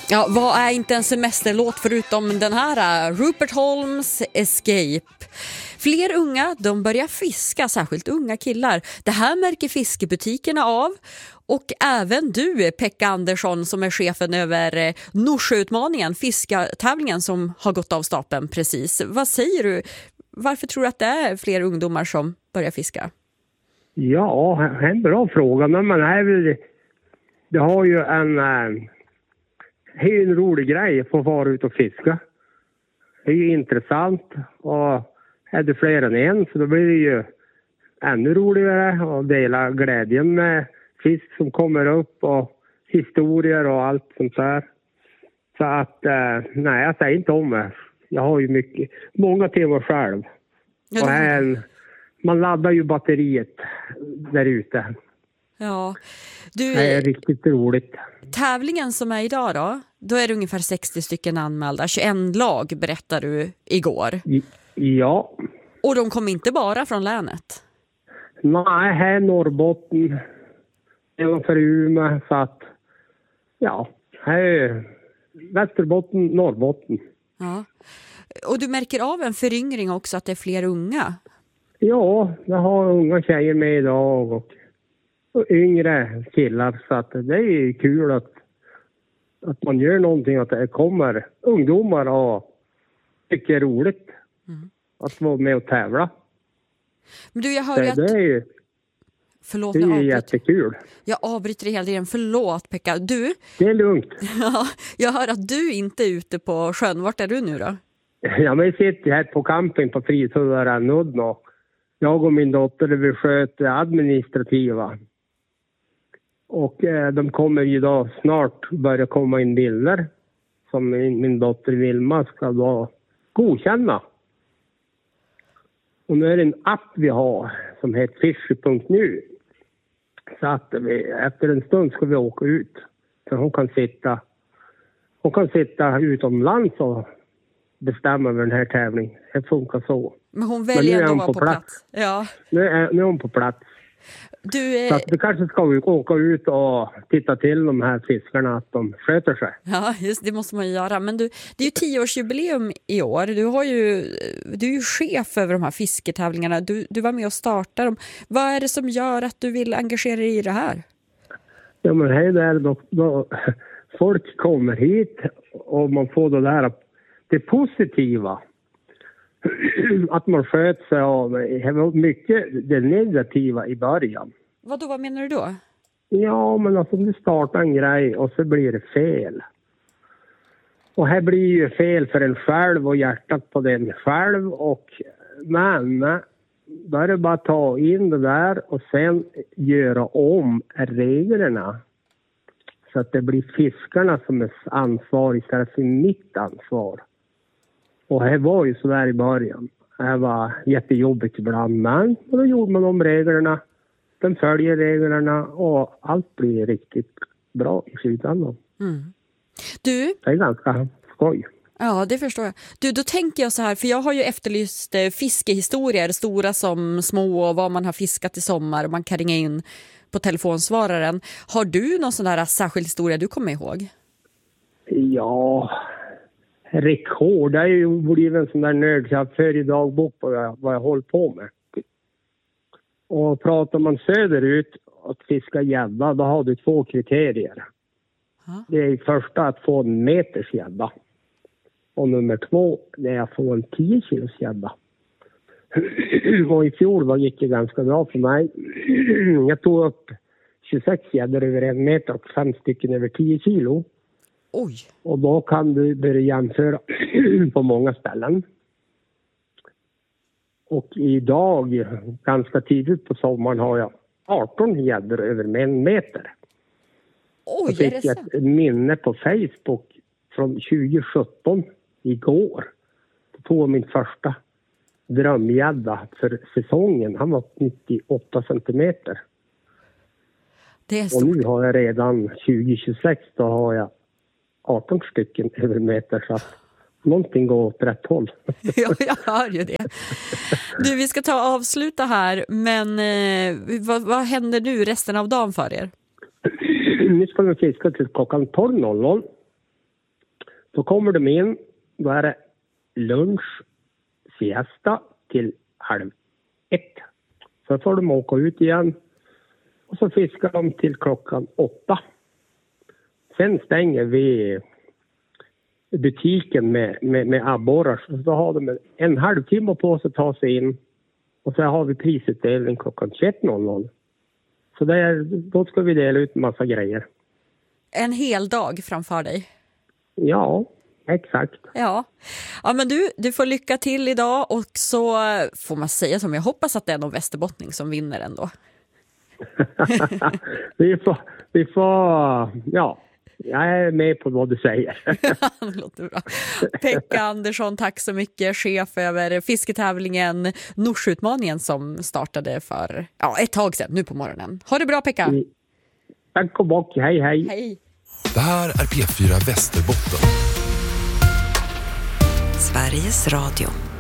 Ja, vad är inte en semesterlåt förutom den här Rupert Holmes Escape? Fler unga, de börjar fiska, särskilt unga killar. Det här märker fiskebutikerna av. Och även du, Pekka Andersson, som är chefen över Norsjöutmaningen, fiskartävlingen som har gått av stapeln precis. Vad säger du? Varför tror du att det är fler ungdomar som börjar fiska? Ja, det är en bra fråga. Men det har ju det är ju en rolig grej att få vara ut och fiska. Det är ju intressant, och är det fler än en så då blir det ju ännu roligare att dela glädjen med fisk som kommer upp och historier och allt sånt där. Så att, nej, jag säger inte om det. Jag har ju många timmar själv. Och man laddar ju batteriet där ute. Ja. Det är riktigt roligt. Tävlingen som är idag då är det ungefär 60 stycken anmälda. 21 lag berättar du igår. Ja. Och de kom inte bara från länet? Nej, här är Norrbotten. För Umeå, så att ja, här är Västerbotten, Norrbotten. Ja. Och du märker av en föryngring också, att det är fler unga? Ja, jag har unga tjejer med idag och yngre killar, så att det är kul att man gör någonting, att det kommer ungdomar och tycker det är roligt att vara med och tävla. Men du, jag hör ju att... Det är ju... Förlåt, det är jättekul. Jag avbryter hela tiden. Förlåt, Pekka. Du? Det är lugnt. Ja, jag hör att du inte är ute på sjön. Vart är du nu då? Ja, men jag sitter här på camping på Fridshöjden och jag och min dotter vi sköter administrativa. Och de kommer ju då snart börja komma in bilder som min dotter Vilma ska då godkänna. Och nu är det en app vi har som heter Fishy.nu. Så att efter en stund ska vi åka ut. Så hon kan sitta utomlands och bestämma över den här tävlingen. Det funkar så. Men hon väljer ändå att vara på plats. Ja. Nu är hon på plats. Så att vi kanske ska åka ut och titta till de här fiskarna att de sköter sig. Ja, just det måste man ju göra. Men du, det är ju 10-årsjubileum i år. Du är ju chef över de här fisketävlingarna. Du var med och startade dem. Vad är det som gör att du vill engagera dig i det här? Ja, men här där då folk kommer hit och man får det positiva. Att man sköter sig av. Det var mycket det negativa i början. Vad menar du då? Ja, men alltså om du startar en grej och så blir det fel. Och här blir ju fel för en själv och hjärtat på den själv. Men då är det bara att ta in det där och sen göra om reglerna. Så att det blir fiskarna som är ansvar istället för mitt ansvar. Och det var ju så där i början. Det var jättejobbigt ibland. Men då gjorde man de reglerna. Den följer reglerna och allt blir riktigt bra i slutändan. Du? Det är ganska skoj. Ja, det förstår jag. Du, då tänker jag så här, för jag har ju efterlyst fiskehistorier, stora som små, och vad man har fiskat i sommar, och man kan ringa in på telefonsvararen. Har du någon sån där särskild historia du kommer ihåg? Ja, rekord. Det är ju blivit en sån där nödchaufför i dagbok på vad jag håller på med. Och pratar man söderut att fiska gädda, då har du 2 kriterier. Det är första att få en meters gädda. Och nummer 2, det är att få en 10 kilos gädda. Och i fjol gick det ganska bra för mig. Jag tog upp 26 gäddor över 1 meter och 5 stycken över 10 kilo. Oj. Och då kan du börja jämföra på många ställen. Och idag, ganska tidigt på sommaren, har jag 18 gäddor över 1 meter. Oj, jag fick ett minne på Facebook från 2017 igår. Då tog jag min första drömgädda för säsongen. Han var 98 centimeter. Det är stort. Och nu har jag redan 2026, då har jag 18 stycken över meter, så att någonting går åt rätt håll. Ja, jag hör ju det. Du, vi ska avsluta här, men vad händer nu resten av dagen för er? Nu ska vi fiska till klockan 12.00. Så kommer de in, då är det lunch, siesta till 12:30. Så får de åka ut igen och så fiskar de till 8:00. Sen stänger vi butiken med abborrar, så då har de en halvtimme på sig att ta sig in och så har vi prisutdelning 21:00. Så då ska vi dela ut en massa grejer. En hel dag framför dig. Ja, exakt. Ja, men du får lycka till idag och så får man säga som jag hoppas att det är någon västerbottning som vinner ändå. vi får, ja, jag är med på vad du säger. Det låter bra. Pekka Andersson, tack så mycket, chef över fisketävlingen Norsutmaningen som startade för ett tag sedan, nu på morgonen. Ha det bra, Pekka. Tack och bock, hej. Hej. Det här är P4 Västerbotten. Sveriges Radio.